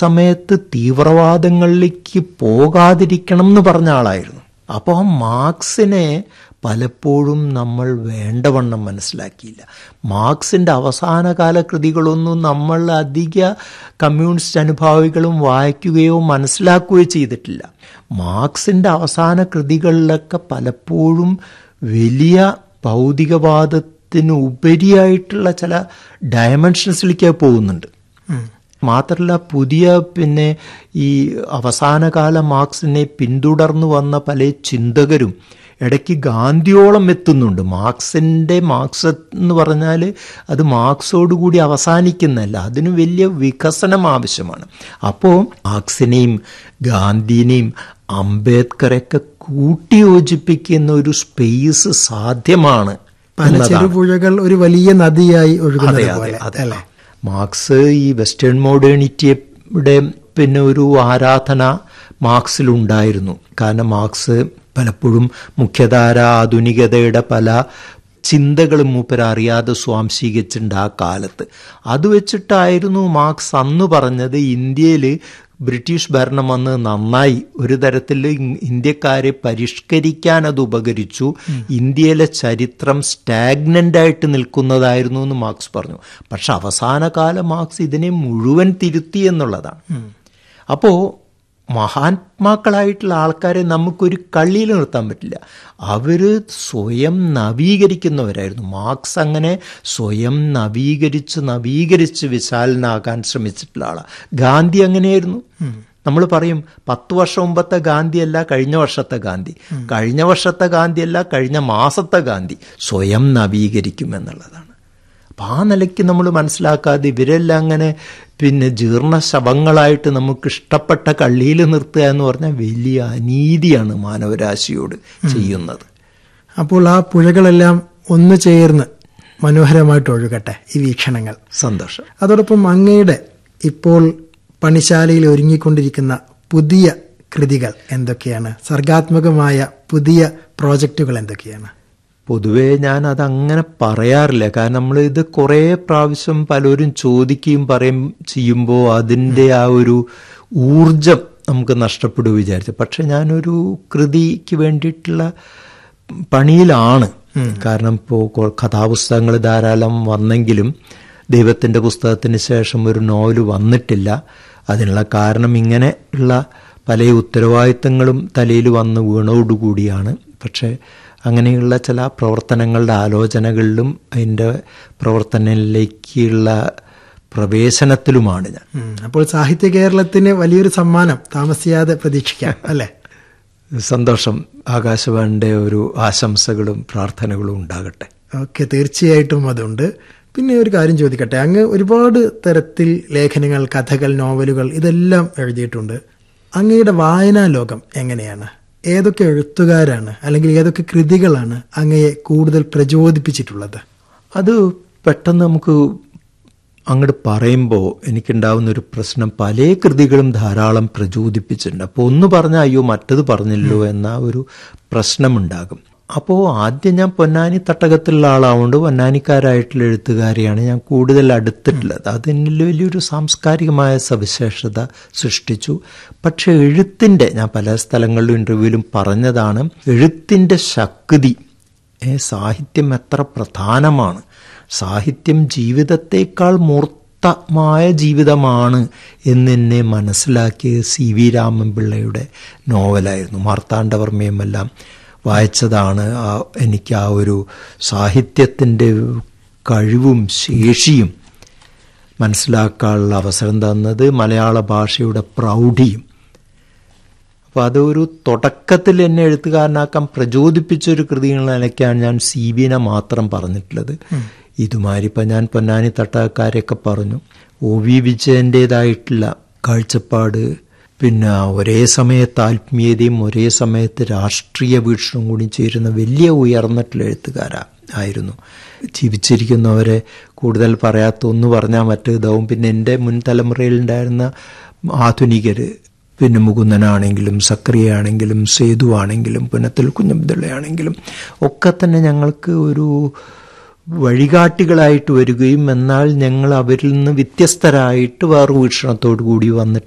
സമയത്ത് തീവ്രവാദങ്ങളിലേക്ക് പോകാതിരിക്കണം എന്ന് പറഞ്ഞ ആളായിരുന്നു. അപ്പോൾ മാർക്സിനെ പലപ്പോഴും നമ്മൾ വേണ്ടവണ്ണം മനസ്സിലാക്കിയില്ല. മാർക്സിൻ്റെ അവസാനകാല കൃതികളൊന്നും നമ്മൾ അധിക കമ്മ്യൂണിസ്റ്റ് അനുഭാവികളും വായിക്കുകയോ മനസ്സിലാക്കുകയോ ചെയ്തിട്ടില്ല. മാർക്സിൻ്റെ അവസാന കൃതികളിലൊക്കെ പലപ്പോഴും വലിയ ഭൗതികവാദത്തിന് ഉപരിയായിട്ടുള്ള ചില ഡയമെൻഷൻസിലേക്ക് പോകുന്നുണ്ട്. മാത്രമല്ല പുതിയ ഈ അവസാനകാല മാർക്സിനെ പിന്തുടർന്നു വന്ന പല ചിന്തകരും ഇടയ്ക്ക് ഗാന്ധിയോളം എത്തുന്നുണ്ട്. മാർക്സ് എന്ന് പറഞ്ഞാൽ അത് മാർക്സോടുകൂടി അവസാനിക്കുന്നതല്ല, അതിന് വലിയ വികസനം ആവശ്യമാണ്. അപ്പോൾ മാർക്സിനെയും ഗാന്ധിനെയും അംബേദ്കറൊക്കെ കൂട്ടിയോജിപ്പിക്കുന്ന ഒരു സ്പേസ് സാധ്യമാണ്. പല ചെറുപുഴകൾ ഒരു വലിയ നദിയായി ഒഴുകുന്നത്. മാർക്സ് ഈ വെസ്റ്റേൺ മോഡേണിറ്റിയുടെ ഒരു ആരാധന മാർക്സിലുണ്ടായിരുന്നു. കാരണം മാർക്സ് പലപ്പോഴും മുഖ്യധാര ആധുനികതയുടെ പല ചിന്തകളും മൂപ്പരറിയാതെ സ്വാംശീകരിച്ചിട്ടുണ്ട് ആ കാലത്ത്. അത് വെച്ചിട്ടായിരുന്നു മാർക്സ് അന്ന് പറഞ്ഞത് ഇന്ത്യയിൽ ബ്രിട്ടീഷ് ഭരണം വന്ന് നന്നായി, ഒരു തരത്തിൽ ഇന്ത്യക്കാരെ പരിഷ്കരിക്കാൻ അത് ഉപകരിച്ചു, ഇന്ത്യയിലെ ചരിത്രം സ്റ്റാഗ്നൻ്റായിട്ട് നിൽക്കുന്നതായിരുന്നു എന്ന് മാർക്സ് പറഞ്ഞു. പക്ഷെ അവസാന കാലം മാർക്സ് ഇതിനെ മുഴുവൻ തിരുത്തി എന്നുള്ളതാണ്. അപ്പോൾ മഹാത്മാക്കളായിട്ടുള്ള ആൾക്കാരെ നമുക്കൊരു കള്ളിയിൽ നിർത്താൻ പറ്റില്ല. അവർ സ്വയം നവീകരിക്കുന്നവരായിരുന്നു. മാർക്സ് അങ്ങനെ സ്വയം നവീകരിച്ച് വിശാലനാകാൻ ശ്രമിച്ചിട്ടുള്ള ആളാണ്. ഗാന്ധി അങ്ങനെയായിരുന്നു. നമ്മൾ പറയും 10 വർഷം മുമ്പത്തെ ഗാന്ധിയല്ല കഴിഞ്ഞ വർഷത്തെ ഗാന്ധി, കഴിഞ്ഞ വർഷത്തെ ഗാന്ധിയല്ല കഴിഞ്ഞ മാസത്തെ ഗാന്ധി. സ്വയം നവീകരിക്കും എന്നുള്ളതാണ്. അപ്പം ആ നിലയ്ക്ക് നമ്മൾ മനസ്സിലാക്കാതെ ഇവരെല്ലാം അങ്ങനെ ജീർണ ശവങ്ങളായിട്ട് നമുക്ക് ഇഷ്ടപ്പെട്ട കള്ളിയിൽ നിർത്തുക എന്ന് പറഞ്ഞാൽ വലിയ അനീതിയാണ് മാനവരാശിയോട് ചെയ്യുന്നത്. അപ്പോൾ ആ പുഴകളെല്ലാം ഒന്നു ചേർന്ന് മനോഹരമായിട്ട് ഒഴുകട്ടെ ഈ വീക്ഷണങ്ങൾ. സന്തോഷം. അതോടൊപ്പം അങ്ങയുടെ ഇപ്പോൾ പണിശാലയിൽ ഒരുങ്ങിക്കൊണ്ടിരിക്കുന്ന പുതിയ കൃതികൾ എന്തൊക്കെയാണ്? സർഗാത്മകമായ പുതിയ പ്രോജക്റ്റുകൾ എന്തൊക്കെയാണ്? പൊതുവേ ഞാൻ അതങ്ങനെ പറയാറില്ല. കാരണം നമ്മൾ ഇത് കുറേ പ്രാവശ്യം പലരും ചോദിക്കുകയും പറയും ചെയ്യുമ്പോൾ അതിൻ്റെ ആ ഒരു ഊർജം നമുക്ക് നഷ്ടപ്പെടുക വിചാരിച്ചു. പക്ഷെ ഞാനൊരു കൃതിക്ക് വേണ്ടിയിട്ടുള്ള പണിയിലാണ്. കാരണം ഇപ്പോൾ കഥാപുസ്തകങ്ങൾ ധാരാളം വന്നെങ്കിലും ദൈവത്തിൻ്റെ പുസ്തകത്തിന് ശേഷം ഒരു നോവൽ വന്നിട്ടില്ല. അതിനുള്ള കാരണം ഇങ്ങനെ ഉള്ള പല ഉത്തരവാദിത്തങ്ങളും തലയിൽ വന്ന് വീണോടുകൂടിയാണ്. പക്ഷേ അങ്ങനെയുള്ള ചില പ്രവർത്തനങ്ങളുടെ ആലോചനകളിലും അതിൻ്റെ പ്രവർത്തനങ്ങളിലേക്കുള്ള പ്രവേശനത്തിലുമാണ് ഞാൻ. അപ്പോൾ സാഹിത്യ കേരളത്തിന് വലിയൊരു സമ്മാനം താമസിയാതെ പ്രതീക്ഷിക്കാം അല്ലേ? സന്തോഷം. ആകാശവാണിയുടെ ഒരു ആശംസകളും പ്രാർത്ഥനകളും ഉണ്ടാകട്ടെ. ഓക്കെ, തീർച്ചയായിട്ടും അതുണ്ട്. പിന്നെ ഒരു കാര്യം ചോദിക്കട്ടെ, അങ്ങ് ഒരുപാട് തരത്തിൽ ലേഖനങ്ങൾ, കഥകൾ, നോവലുകൾ ഇതെല്ലാം എഴുതിയിട്ടുണ്ട്. അങ്ങയുടെ വായനാ ലോകം എങ്ങനെയാണ്? ഏതൊക്കെ എഴുത്തുകാരാണ് അല്ലെങ്കിൽ ഏതൊക്കെ കൃതികളാണ് അങ്ങയെ കൂടുതൽ പ്രചോദിപ്പിച്ചിട്ടുള്ളത്? അത് പെട്ടെന്ന് നമുക്ക് അങ്ങോട്ട് പറയുമ്പോൾ എനിക്കുണ്ടാവുന്നൊരു പ്രശ്നം, പല കൃതികളും ധാരാളം പ്രചോദിപ്പിച്ചിട്ടുണ്ട്. അപ്പോൾ ഒന്ന് പറഞ്ഞാൽ അയ്യോ മറ്റത് പറഞ്ഞല്ലോ എന്ന ഒരു പ്രശ്നമുണ്ടാകും. അപ്പോൾ ആദ്യം ഞാൻ പൊന്നാനി തട്ടകത്തിലുള്ള ആളാവുകൊണ്ട് പൊന്നാനിക്കാരായിട്ടുള്ള എഴുത്തുകാരെയാണ് ഞാൻ കൂടുതൽ അടുത്തിട്ടുള്ളത്. അതിൽ വലിയൊരു സാംസ്കാരികമായ സവിശേഷത സൃഷ്ടിച്ചു. പക്ഷെ എഴുത്തിൻ്റെ, ഞാൻ പല സ്ഥലങ്ങളിലും ഇൻ്റർവ്യൂവിലും പറഞ്ഞതാണ്, എഴുത്തിൻ്റെ ശക്തി, സാഹിത്യം എത്ര പ്രധാനമാണ്, സാഹിത്യം ജീവിതത്തേക്കാൾ മൂർത്തമായ ജീവിതമാണ് എന്നെന്നെ മനസ്സിലാക്കിയ CV രാമൻപിള്ളയുടെ നോവലായിരുന്നു. മാർത്താണ്ഡവർമ്മയുമെല്ലാം വായിച്ചതാണ് എനിക്ക് ആ ഒരു സാഹിത്യത്തിൻ്റെ കഴിവും ശേഷിയും മനസ്സിലാക്കാനുള്ള അവസരം തന്നത്, മലയാള ഭാഷയുടെ പ്രൗഢിയും. അപ്പോൾ അതൊരു തുടക്കത്തിൽ എന്നെ എഴുത്തുകാരനാക്കാൻ പ്രചോദിപ്പിച്ചൊരു കൃതികൾ നിലയ്ക്കാണ് ഞാൻ CV മാത്രം പറഞ്ഞിട്ടുള്ളത്. ഇതുമാതിരി ഇപ്പം ഞാൻ പൊന്നാനി തട്ടകക്കാരെയൊക്കെ പറഞ്ഞു. OV വിജയൻ്റേതായിട്ടുള്ള കാഴ്ചപ്പാട്, പിന്നെ ഒരേ സമയത്ത് ആത്മീയതയും ഒരേ സമയത്ത് രാഷ്ട്രീയ വീക്ഷണവും കൂടി ചേരുന്ന വലിയ ഉയർന്നിട്ടുള്ള എഴുത്തുകാരായിരുന്നു. ജീവിച്ചിരിക്കുന്നവരെ കൂടുതൽ പറയാത്ത ഒന്ന് പറഞ്ഞാൽ മറ്റേതാവും. പിന്നെ എൻ്റെ മുൻ തലമുറയിലുണ്ടായിരുന്ന ആധുനികർ, പിന്നെ മുകുന്ദനാണെങ്കിലും സക്രിയ ആണെങ്കിലും സേതു ആണെങ്കിലും പുന്നത്തിൽ കുഞ്ഞബ്ദുള്ളയാണെങ്കിലും ഒക്കെ തന്നെ ഞങ്ങൾക്ക് ഒരു വഴികാട്ടികളായിട്ട് വരികയും എന്നാൽ ഞങ്ങൾ അവരിൽ നിന്ന് വ്യത്യസ്തരായിട്ട് വേറെ വീക്ഷണത്തോടു കൂടി വന്നിട്ട്